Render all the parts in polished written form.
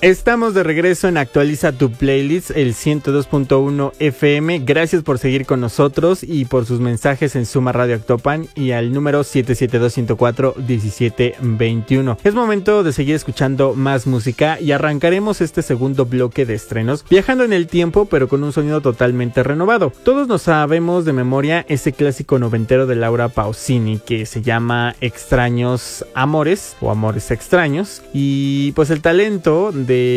Estamos de regreso en Actualiza tu Playlist, el 102.1 FM. Gracias por seguir con nosotros y por sus mensajes en Suma Radio Actopan y al número 772-104-1721. Es momento de seguir escuchando más música y arrancaremos este segundo bloque de estrenos viajando en el tiempo, pero con un sonido totalmente renovado. Todos nos sabemos de memoria ese clásico noventero de Laura Pausini que se llama Extraños Amores o Amores Extraños, y pues el talento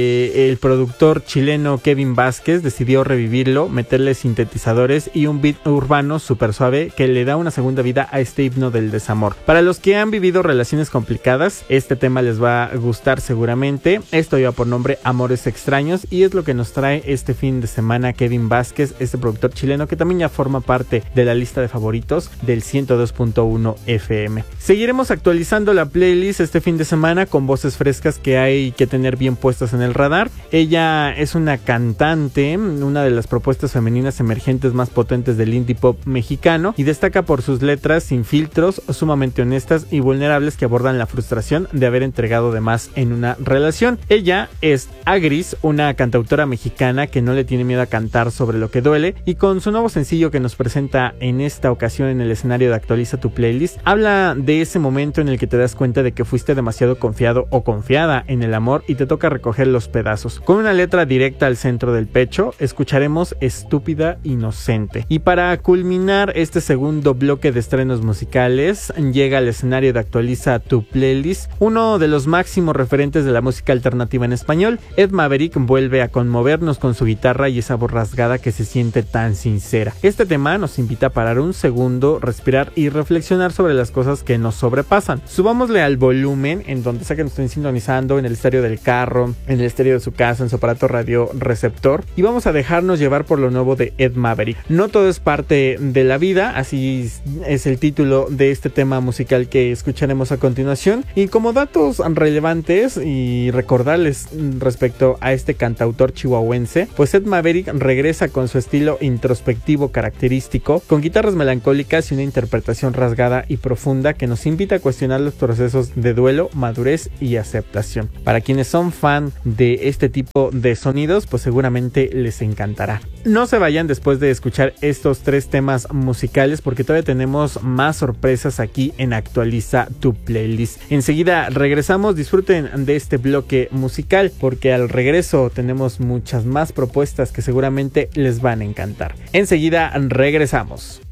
el productor chileno Kevin Vázquez decidió revivirlo, meterle sintetizadores y un beat urbano súper suave que le da una segunda vida a este himno del desamor. Para los que han vivido relaciones complicadas, este tema les va a gustar seguramente. Esto lleva por nombre Amores Extraños y es lo que nos trae este fin de semana Kevin Vázquez, este productor chileno que también ya forma parte de la lista de favoritos del 102.1 FM. Seguiremos actualizando la playlist este fin de semana con voces frescas que hay que tener bien puestas en el radar. Ella es una cantante, una de las propuestas femeninas emergentes más potentes del indie pop mexicano y destaca por sus letras sin filtros, sumamente honestas y vulnerables que abordan la frustración de haber entregado de más en una relación. Ella es Agris, una cantautora mexicana que no le tiene miedo a cantar sobre lo que duele, y con su nuevo sencillo que nos presenta en esta ocasión en el escenario de Actualiza tu Playlist, habla de ese momento en el que te das cuenta de que fuiste demasiado confiado o confiada en el amor y te toca recoger los pedazos. Con una letra directa al centro del pecho, escucharemos Estúpida Inocente. Y para culminar este segundo bloque de estrenos musicales, llega al escenario de Actualiza tu Playlist uno de los máximos referentes de la música alternativa en español. Ed Maverick vuelve a conmovernos con su guitarra y esa voz rasgada que se siente tan sincera. Este tema nos invita a parar un segundo, respirar y reflexionar sobre las cosas que nos sobrepasan. Subámosle al volumen en donde sea que nos estén sintonizando, en el estéreo del carro, en el estéreo de su casa, en su aparato radio receptor, y vamos a dejarnos llevar por lo nuevo de Ed Maverick. No todo es parte de la vida, así es el título de este tema musical que escucharemos a continuación. Y como datos relevantes y recordarles respecto a este cantautor chihuahuense, pues Ed Maverick regresa con su estilo introspectivo característico, con guitarras melancólicas y una interpretación rasgada y profunda que nos invita a cuestionar los procesos de duelo, madurez y aceptación. Para quienes son fan de este tipo de sonidos, pues seguramente les encantará. No se vayan después de escuchar estos tres temas musicales, porque todavía tenemos más sorpresas aquí en Actualiza tu Playlist. Enseguida regresamos, disfruten de este bloque musical, porque al regreso tenemos muchas más propuestas que seguramente les van a encantar. Enseguida regresamos.